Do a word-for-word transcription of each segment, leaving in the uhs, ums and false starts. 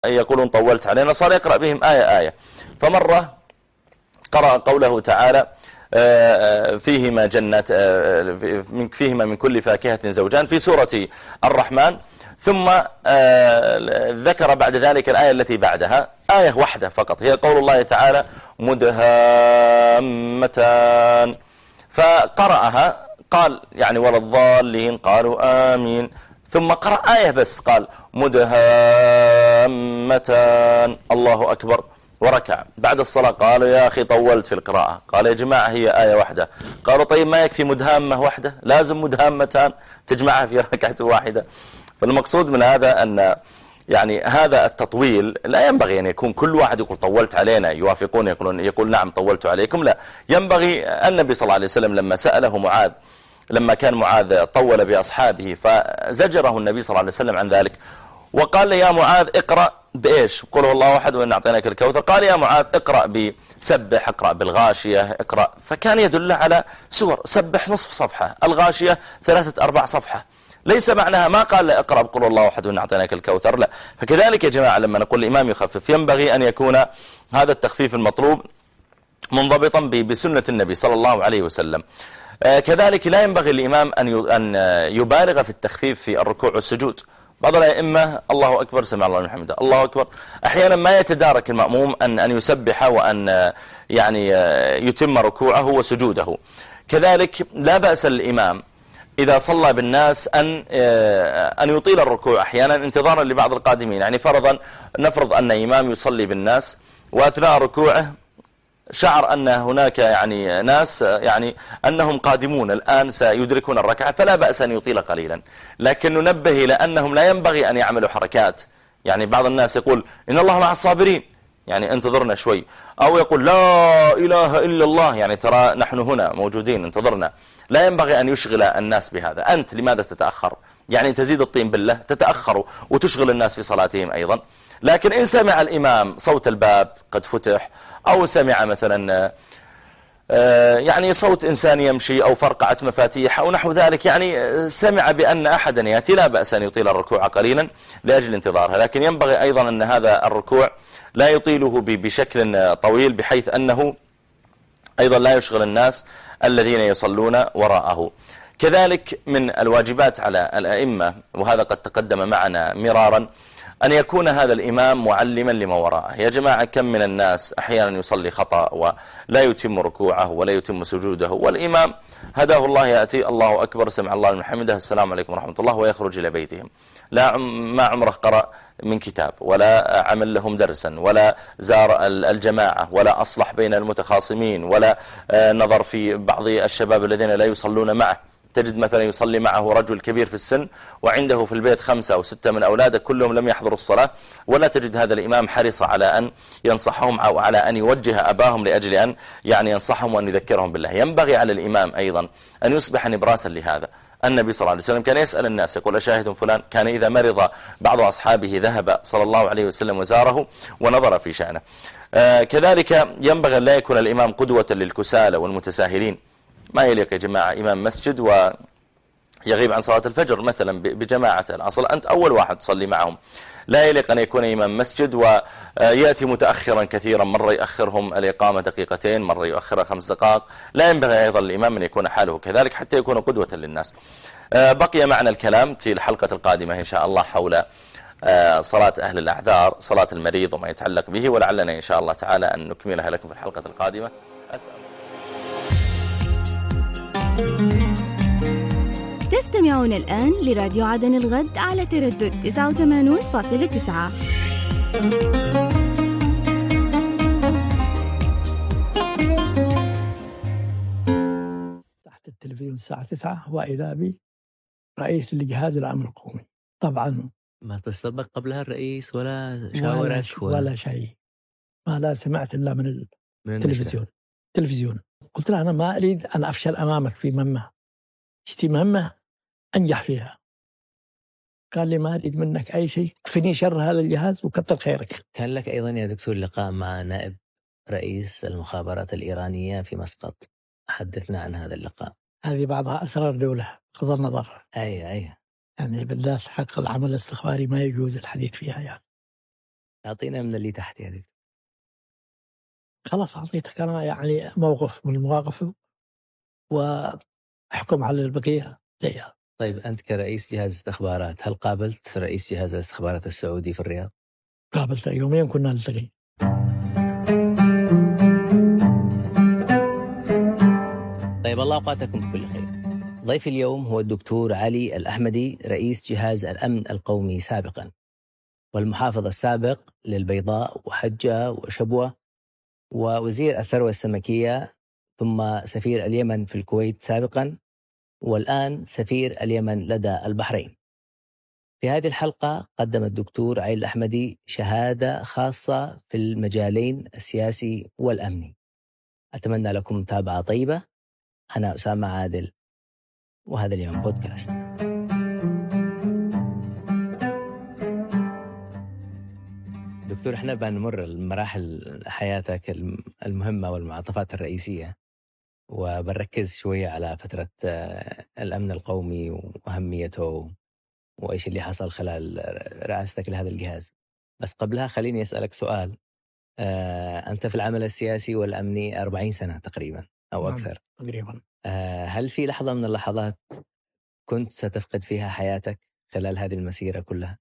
يقولون طولت علينا، صار يقرأ بهم آية آية. فمرة قرأ قوله تعالى فيهما جنات فيهما من كل فاكهة زوجان في سورة الرحمن، ثم ذكر بعد ذلك الآية التي بعدها آية واحدة فقط، هي قول الله تعالى مدهامتان، فقرأها قال يعني ولا الضالين قالوا آمين، ثم قرأ آية بس قال مدهامتان الله أكبر وركع. بعد الصلاة قالوا يا أخي طولت في القراءة، قال يا جماعة هي آية واحدة. قالوا طيب ما يكفي مدهامة واحدة، لازم مدهامتان تجمعها في ركعة واحدة. فالمقصود من هذا أن يعني هذا التطويل لا ينبغي أن يكون كل واحد يقول طولت علينا يوافقون يقولون يقول نعم طولت عليكم، لا، ينبغي. النبي صلى الله عليه وسلم لما سأله معاذ، لما كان معاذ طول بأصحابه فزجره النبي صلى الله عليه وسلم عن ذلك، وقال له يا معاذ اقرأ بإيش؟ قل هو الله أحد وإن أعطيناك الكوثر. قال يا معاذ اقرأ بسبح، اقرأ بالغاشية، اقرأ، فكان يدل على سور. سبح نصف صفحة، الغاشية ثلاثة أربع صفحة، ليس معناها ما قال لا اقرأ بقل الله أحد وإن أعطيناك الكوثر، لا. فكذلك يا جماعة لما نقول الإمام يخفف ينبغي أن يكون هذا التخفيف المطلوب منضبطا بسنة النبي صلى الله عليه وسلم. كذلك لا ينبغي الإمام أن يبالغ في التخفيف في الركوع والسجود. بعض الأئمة الله أكبر سمع الله لمن حمده الله أكبر، أحيانا ما يتدارك المأموم أن أن يسبح وأن يعني يتم ركوعه وسجوده. كذلك لا بأس الإمام إذا صلى بالناس أن أن يطيل الركوع أحيانا انتظارا لبعض القادمين. يعني فرضا نفرض أن إمام يصلي بالناس وأثناء ركوعه شعر أن هناك يعني ناس يعني أنهم قادمون الآن سيدركون الركعة، فلا بأس أن يطيل قليلا، لكن ننبه إلى أنهم لا ينبغي أن يعملوا حركات. يعني بعض الناس يقول إن الله مع الصابرين، يعني انتظرنا شوي، أو يقول لا إله إلا الله، يعني ترى نحن هنا موجودين انتظرنا. لا ينبغي أن يشغل الناس بهذا. أنت لماذا تتأخر؟ يعني تزيد الطين بالله، تتأخر وتشغل الناس في صلاتهم أيضا. لكن إن سمع الإمام صوت الباب قد فتح، أو سمع مثلا يعني صوت إنسان يمشي أو فرقعة مفاتيح أو نحو ذلك، يعني سمع بأن أحدا يأتي، لا بأس أن يطيل الركوع قليلا لأجل انتظارها. لكن ينبغي أيضا أن هذا الركوع لا يطيله بشكل طويل بحيث أنه أيضا لا يشغل الناس الذين يصلون وراءه. كذلك من الواجبات على الأئمة، وهذا قد تقدم معنا مرارا، أن يكون هذا الإمام معلما لما وراءه. يا جماعة كم من الناس أحيانا يصلي خطأ ولا يتم ركوعه ولا يتم سجوده، والإمام هداه الله يأتي الله أكبر سمع الله لمن حمده السلام عليكم ورحمة الله ويخرج إلى بيتهم، لا ما عمره قرأ من كتاب ولا عمل لهم درسا ولا زار الجماعة ولا أصلح بين المتخاصمين ولا نظر في بعض الشباب الذين لا يصلون معه. تجد مثلا يصلي معه رجل كبير في السن وعنده في البيت خمسة أو ستة من أولاده كلهم لم يحضروا الصلاة، ولا تجد هذا الإمام حريص على أن ينصحهم أو على أن يوجه أباهم لأجل أن يعني ينصحهم وأن يذكرهم بالله. ينبغي على الإمام أيضا أن يصبح نبراسا لهذا. النبي صلى الله عليه وسلم كان يسأل الناس يقول أشاهد فلان، كان إذا مرض بعض أصحابه ذهب صلى الله عليه وسلم وزاره ونظر في شأنه. آه كذلك ينبغي أن لا يكون الإمام قدوة للكسالى والمتساهلين. ما يليق يا جماعة إمام مسجد ويغيب عن صلاة الفجر مثلا بجماعة الأصل، أنت أول واحد تصلي معهم. لا يليق أن يكون إمام مسجد ويأتي متأخرا كثيرا، مرة يأخرهم الإقامة دقيقتين، مرة يؤخرها خمس دقائق. لا ينبغي أيضا الإمام أن يكون حاله كذلك حتى يكون قدوة للناس. بقي معنا الكلام في الحلقة القادمة إن شاء الله حول صلاة أهل الأعذار، صلاة المريض وما يتعلق به، ولعلنا إن شاء الله تعالى أن نكملها لكم في الحلقة القادمة. أسأل. تستمعون الآن لراديو عدن الغد على تردد تسعة وثمانين فاصلة تسعة. تحت التلفزيون الساعة تسعة وإذا بي رئيس لجهاز الأمن القومي. طبعا ما تسبق قبلها الرئيس ولا شاورك ولا, ولا شيء، ما لا سمعت إلا من التلفزيون التلفزيون قلت له أنا ما أريد أن أفشل أمامك في مهمة، اشتي مهمة أنجح فيها. قال لي ما أريد منك أي شيء، كفني شر هذا الجهاز وكتر خيرك. كان لك أيضا يا دكتور لقاء مع نائب رئيس المخابرات الإيرانية في مسقط، حدثنا عن هذا اللقاء. هذه بعضها أسرار دولة بغض النظر، أي أي يعني بالذات حق العمل الاستخباري ما يجوز الحديث فيها يعني. أعطينا من اللي تحت يا دكتور. خلاص أعطيتك أنا يعني موقف من المواقف وأحكم على البقية زيها. طيب أنت كرئيس جهاز استخبارات هل قابلت رئيس جهاز الاستخبارات السعودي في الرياض؟ قابلت يومين كنا نلتقي. طيب الله أوقاتكم بكل خير. ضيف اليوم هو الدكتور علي الأحمدي رئيس جهاز الأمن القومي سابقا، والمحافظ السابق للبيضاء وحجة وشبوة، ووزير الثروة السمكية، ثم سفير اليمن في الكويت سابقا، والآن سفير اليمن لدى البحرين. في هذه الحلقة قدم الدكتور علي الأحمدي شهادة خاصة في المجالين السياسي والأمني. أتمنى لكم متابعة طيبة. أنا أسامة عادل، وهذا اليوم بودكاست. دكتور، احنا بنمر المراحل حياتك المهمة والمعطفات الرئيسية، وبنركز شوية على فترة الأمن القومي وأهميته وإيش اللي حصل خلال رئاستك لهذا الجهاز. بس قبلها خليني أسألك سؤال. أنت في العمل السياسي والأمني أربعين سنة تقريبا أو أكثر تقريبا. هل في لحظة من اللحظات كنت ستفقد فيها حياتك خلال هذه المسيرة كلها؟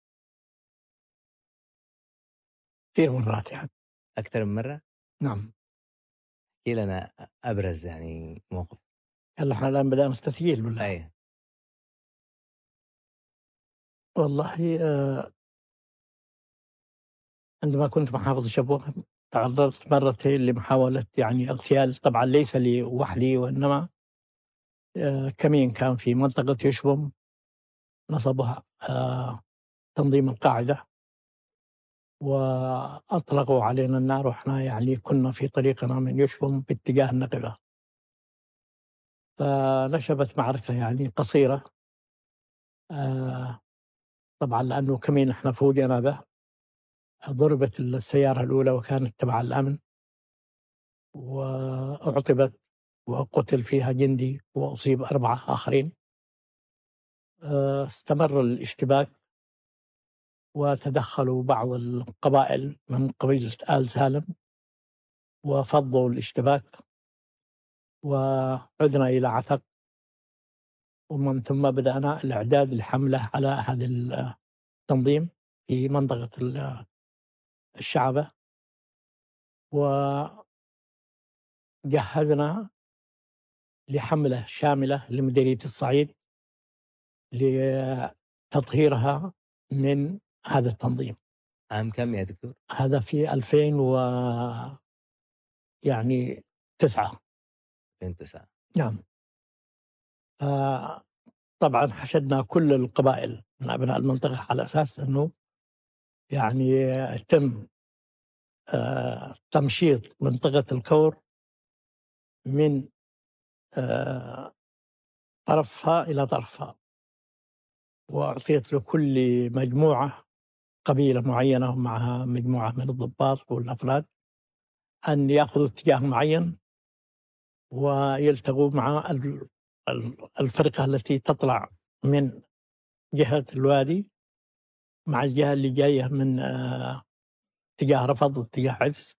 كثير مرات يعني. أكثر من مرة؟ نعم. احكي لنا أبرز يعني موقف. هلا احنا الآن بدأنا التسجيل بالله. أي. والله آه عندما كنت محافظ شبوة تعرضت مرتين لمحاولة يعني اغتيال، طبعا ليس لي وحدي وإنما آه كمين كان في منطقة يشبم نصبها آه تنظيم القاعدة وأطلقوا علينا النار، وإحنا يعني كنا في طريقنا من يشبم باتجاه النقبة. فنشبت معركة يعني قصيرة آه طبعا لأنه كمين إحنا فوجئنا به. ضربت السيارة الأولى وكانت تبع الأمن وأعطبت وقتل فيها جندي وأصيب أربعة آخرين. آه استمر الاشتباك وتدخلوا بعض القبائل من قبيلة آل سالم وفضوا الاشتباك، وعدنا إلى عتق، ومن ثم بدأنا الإعداد الحملة على هذا التنظيم في منطقة الشعبة، وجهزنا لحملة شاملة لمديرية الصعيد لتطهيرها من هذا التنظيم. عام كم يا دكتور؟ هذا في ألفين و يعني تسعة. ألفين وتسعة. نعم. طبعا حشدنا كل القبائل من أبناء المنطقة على أساس أنه يعني تم آه تمشيط منطقة الكور من آه طرفها إلى طرفها، وأعطيت لكل مجموعة قبيلة معينة معها مجموعة من الضباط والأفراد أن يأخذوا اتجاه معين ويلتقوا مع الفرقة التي تطلع من جهة الوادي مع الجهة اللي جاية من اتجاه رفض واتجاه عز.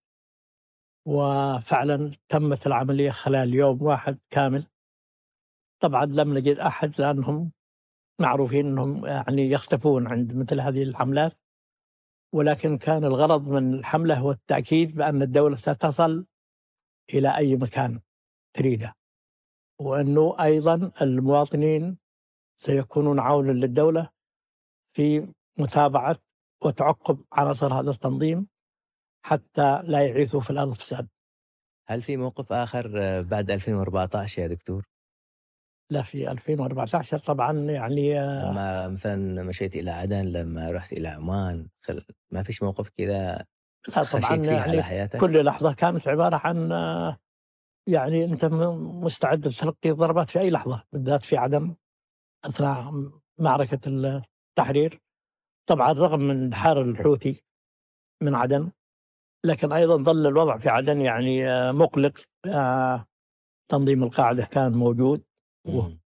وفعلا تمت العملية خلال يوم واحد كامل. طبعا لم نجد أحد لأنهم معروفين أنهم يعني يختفون عند مثل هذه الحملات، ولكن كان الغرض من الحملة هو التأكيد بأن الدولة ستصل إلى أي مكان تريده، وأنه أيضا المواطنين سيكونون عونا للدولة في متابعة وتعقب عناصر هذا التنظيم حتى لا يعيثوا في الأرض فساد. هل في موقف آخر بعد ألفين وأربعة عشر يا دكتور؟ لا، في ألفين وأربعة عشر طبعا يعني لما مثلا مشيت إلى عدن، لما رحت إلى عمان، خل... ما فيش موقف كذا خشيت فيه يعني على حياتك؟ كل لحظة كانت عبارة عن يعني أنت مستعد لتلقي ضربات في أي لحظة، بالذات في عدن أثناء معركة التحرير. طبعا رغم من انتحار الحوثي من عدن، لكن أيضا ظل الوضع في عدن يعني مقلق. تنظيم القاعدة كان موجود،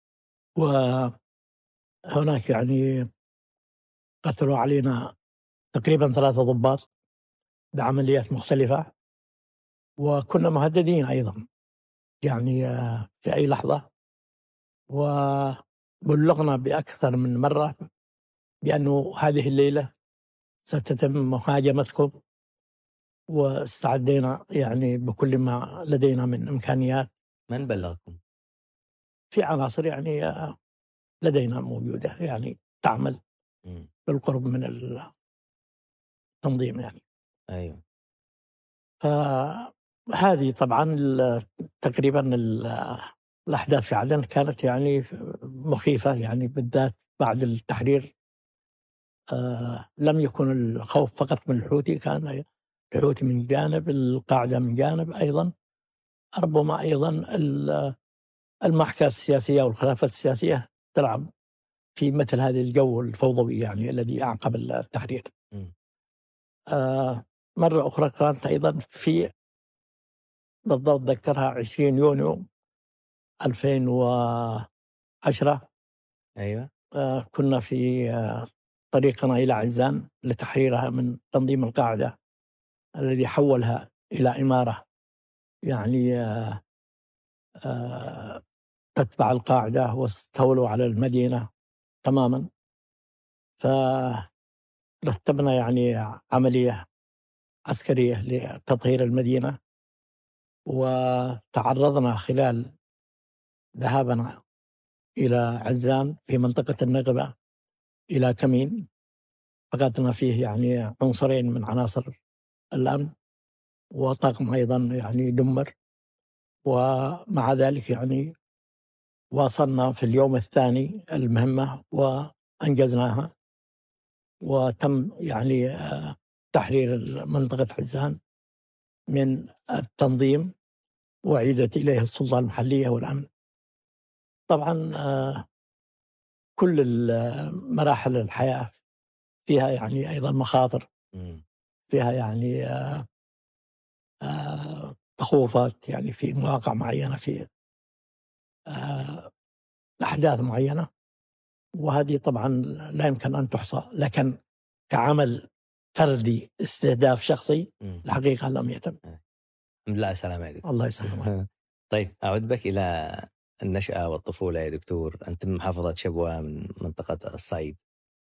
وهناك يعني قتلوا علينا تقريبا ثلاثة ضباط بعمليات مختلفة، وكنا مهددين أيضا يعني في أي لحظة، وبلغنا بأكثر من مرة بأنه هذه الليلة ستتم مهاجمتكم، واستعدينا يعني بكل ما لدينا من إمكانيات. من بلغكم؟ في عناصر يعني لدينا موجودة يعني تعمل م. بالقرب من التنظيم يعني. أيوة. فهذه طبعا تقريبا الأحداث في عدن كانت يعني مخيفة، يعني بالذات بعد التحرير. آه لم يكن الخوف فقط من الحوثي، كان الحوثي من جانب، القاعدة من جانب أيضا، ربما أيضا المحكات السياسية والخلافات السياسية تلعب في مثل هذه الجو الفوضوي يعني الذي أعقب التحرير. آه مرة أخرى كانت أيضا في بالضبط ذكرها عشرين يونيو ألفين وعشرة. أيوة. آه كنا في آه طريقنا إلى عزان لتحريرها من تنظيم القاعدة الذي حولها إلى إمارة يعني آه آه تتبع القاعدة، واستولوا على المدينة تماما. فرتبنا يعني عملية عسكرية لتطهير المدينة، وتعرضنا خلال ذهابنا إلى عزان في منطقة النغبة إلى كمين، فقدنا فيه يعني عنصرين من عناصر الأمن، وطاقم أيضا يعني دمر. ومع ذلك يعني واصلنا في اليوم الثاني المهمة وأنجزناها، وتم يعني تحرير منطقة عزان من التنظيم، وعيدت إليه السلطة المحلية والأمن. طبعا كل مراحل الحياة فيها يعني أيضا مخاطر، فيها يعني تخوفات يعني في مواقع معينة، في أحداث معينة، وهذه طبعا لا يمكن أن تحصى، لكن كعمل فردي استهداف شخصي الحقيقة لم يتم. الحمد لله سلام عليكم. الله يسلمك. طيب أعود بك إلى النشأة والطفولة يا دكتور. أنت من محافظة شبوة من منطقة الصعيد،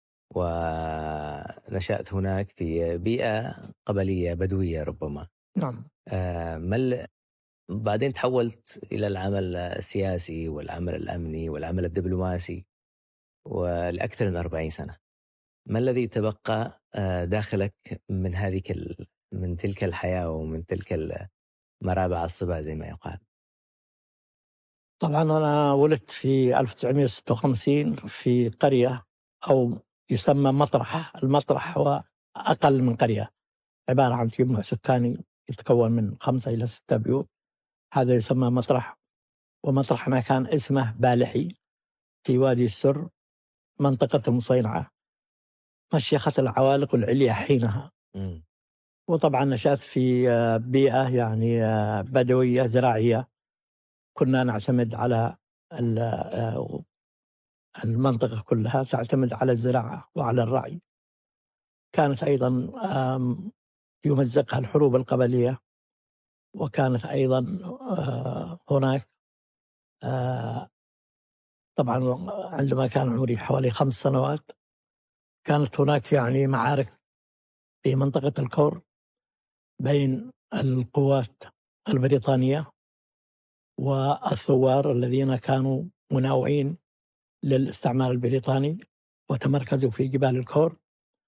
ونشأت هناك في بيئة قبلية بدوية ربما. نعم. آه مل بعدين تحولت إلى العمل السياسي والعمل الأمني والعمل الدبلوماسي ولأكثر من أربعين سنة. ما الذي تبقى داخلك من هذه من تلك الحياة ومن تلك المرابع الصبا زي ما يقال؟ طبعا أنا ولدت في ألف وتسعمائة وستة وخمسين في قرية أو يسمى مطرح. المطرح هو أقل من قرية، عبارة عن تجمع سكاني يتكون من خمسة إلى ستة بيوت، هذا يسمى مطرح. ومطرحنا كان اسمه بالحي في وادي السر، منطقة المصينعة، مشيخة العوالق العليا حينها. م. وطبعا نشأت في بيئة يعني بدوية زراعية، كنا نعتمد على المنطقة كلها تعتمد على الزراعة وعلى الرعي. كانت أيضا يمزقها الحروب القبلية، وكانت أيضا هناك طبعا عندما كان عمري حوالي خمس سنوات كانت هناك يعني معارك في منطقة الكور بين القوات البريطانية والثوار الذين كانوا مناوئين للاستعمار البريطاني، وتمركزوا في جبال الكور.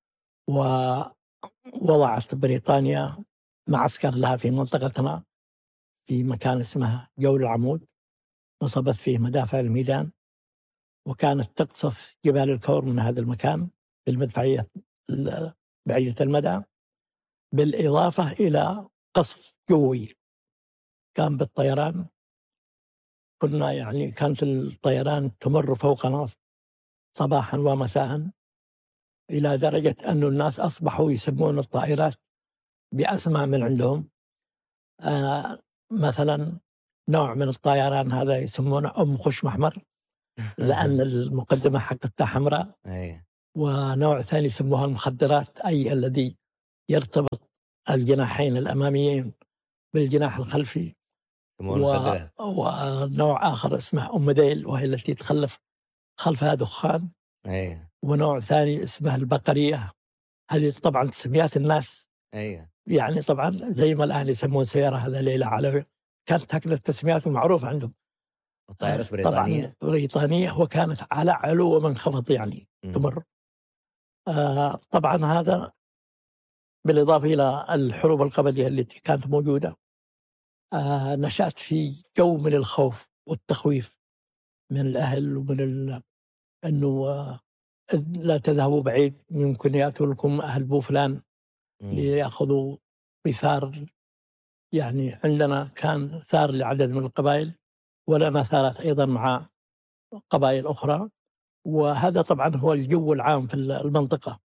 ووضعت بريطانيا معسكر لها في منطقتنا في مكان اسمه جول العمود، نصبت فيه مدافع الميدان، وكانت تقصف جبال الكور من هذا المكان بالمدفعية بعيدة المدى، بالإضافة إلى قصف جوي كان بالطيران. كنا يعني كانت الطيران تمر فوقنا صباحا ومساء، إلى درجة أن الناس أصبحوا يسمون الطائرات بأسماء من عندهم. آه مثلا نوع من الطيران هذا يسمونه أم خشم أحمر، لأن المقدمة حقتها حمراء، ونوع ثاني يسموها المخدرات، أي الذي يرتبط الجناحين الأماميين بالجناح الخلفي. و... ونوع آخر اسمه أم ذيل، وهي التي تخلف خلفها دخان. أيه. ونوع ثاني اسمه البقرية، هذه طبعا تسميات الناس. أيه. يعني طبعا زي ما الآن يسمون سيارة هذا ليلى علوي، كانت هكذا التسميات معروفة عندهم. طائرة بريطانية. طبعا بريطانية، وكانت على علو ومنخفض يعني م. تمر. آه طبعا هذا بالإضافة إلى الحروب القبلية التي كانت موجودة. آه نشأت في جو من الخوف والتخويف من الأهل ومن ال... أنه آه لا تذهبوا بعيد، يمكن يأتوا لكم أهل بو فلان ليأخذوا بثار. يعني عندنا كان ثار لعدد من القبائل، ولنا ثارات أيضا مع قبائل أخرى، وهذا طبعا هو الجو العام في المنطقة.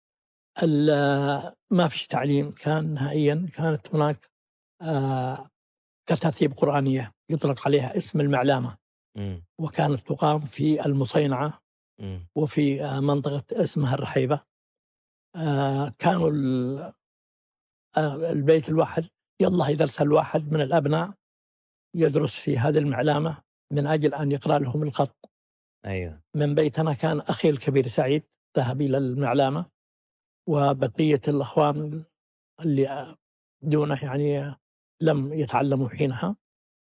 ما فيش تعليم كان نهائيا. كانت هناك آه كتاتيب قرآنية يطلق عليها اسم المعلامة، م. وكانت تقام في المصينعة م. وفي آه منطقة اسمها الرحيبة. آه كانوا آه البيت الواحد يلا يدرس الواحد من الأبناء يدرس في هذه المعلامة من أجل أن يقرأ لهم الخط. أيوة. من بيتنا كان أخي الكبير سعيد ذهب إلى المعلامة، وبقية الأخوان اللي دونه يعني لم يتعلموا حينها.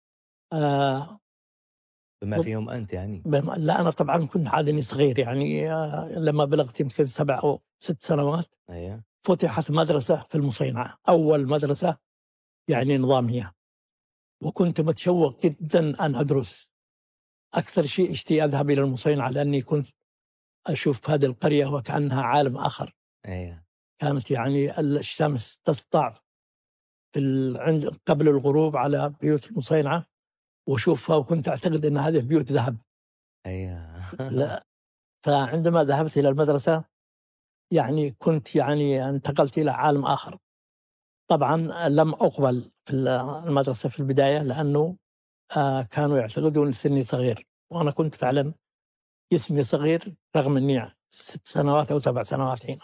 آه بما فيهم أنت يعني؟ بما لا، أنا طبعا كنت عادني صغير يعني. آه لما بلغت يمكن سبع أو ست سنوات أيوة. فتحت مدرسة في المصينعة، أول مدرسة يعني نظامية، وكنت متشوق جدا أن أدرس. أكثر شيء اشتي أذهب إلى المصينعة، لأني كنت أشوف هذه القرية وكأنها عالم آخر. أيوة. كانت يعني الشمس تسطع في عند قبل الغروب على بيوت المصينعة وشوفها، وكنت أعتقد أن هذه بيوت ذهب. أيوة. لا، فعندما ذهبت إلى المدرسة يعني كنت يعني انتقلت إلى عالم آخر. طبعا لم أقبل في المدرسة في البداية، لأنه آه كانوا يعتقدون سني صغير، وأنا كنت فعلا جسمي صغير رغم أني ست سنوات أو سبع سنوات حين.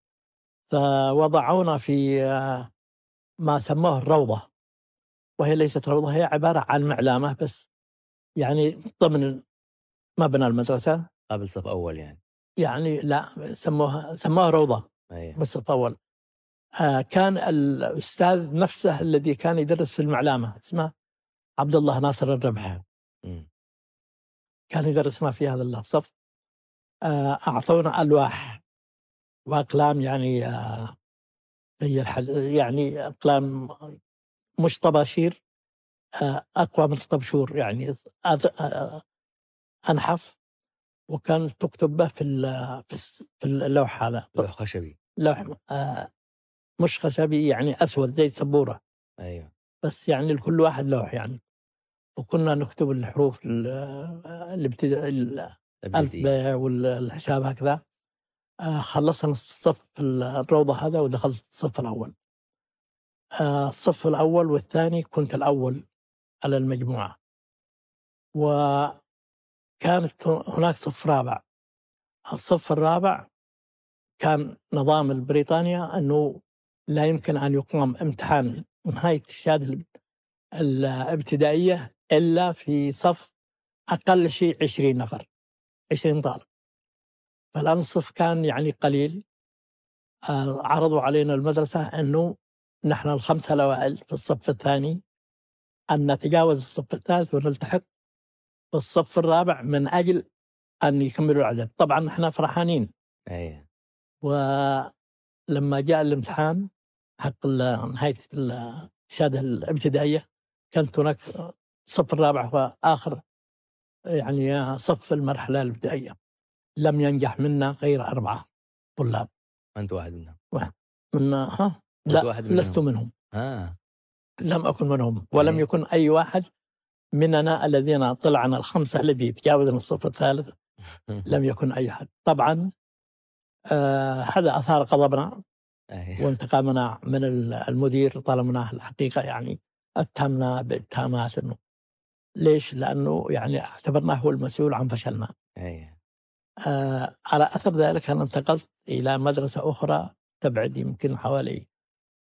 فوضعونا في آه ما سموه الروضة، وهي ليست روضة، هي عبارة عن معلامة بس يعني ضمن مبنى المدرسة قبل صف أول يعني. يعني لا، سموها سموها روضة. أيه. بس صف أول. آه كان الأستاذ نفسه الذي كان يدرس في المعلامة اسمه عبد الله ناصر الربح. م. كان يدرسنا في هذا الصف. آه أعطونا ألواح وأقلام يعني آه زي الحل يعني أقلام مش طباشير، آه أقوى من الطبشور يعني آه أنحف، وكان تكتب به في في اللوح هذا. لوح خشبي. لوح آه مش خشبي يعني أسود زي سبورة. أيوة. بس يعني لكل واحد لوح يعني. وكنا نكتب الحروف الابتداء الألف باء والحساب هكذا. آه خلصنا الصف الروضة هذا ودخلت الصف الأول. آه الصف الأول والثاني كنت الأول على المجموعة، وكانت هناك صف رابع. الصف الرابع كان نظام البريطانيا أنه لا يمكن أن يقام امتحان نهاية الشهادة الابتدائية إلا في صف أقل شيء عشرين نفر، عشرين طالب. فالآن الصف كان يعني قليل. آه عرضوا علينا المدرسة أنه نحن الخمسة الأوائل في الصف الثاني أن نتجاوز الصف الثالث ونلتحق بالصف الرابع من أجل أن يكملوا العدد. طبعا نحن فرحانين. أيه. ولما جاء الامتحان حق نهاية الشهادة الابتدائية كانت هناك الصف الرابع هو آخر يعني صف المرحلة الابتدائية. لم ينجح منا غير أربعة طلاب. أنت واحد منهم؟ واحد من ها لا واحد منهم. لست منهم. آه. لم أكن منهم، ولم أيه. يكن أي واحد مننا الذين طلعنا الخمسة الذي تجاوزنا الصف الثالث. لم يكن أي أحد. طبعا آه هذا أثار غضبنا وانتقامنا من المدير. طالبناه الحقيقة يعني اتهمنا باتهامات انه ليش؟ لانه يعني اعتبرناه هو المسؤول عن فشلنا. أيه. آه على أثر ذلك أنا انتقلت إلى مدرسة أخرى تبعد يمكن حوالي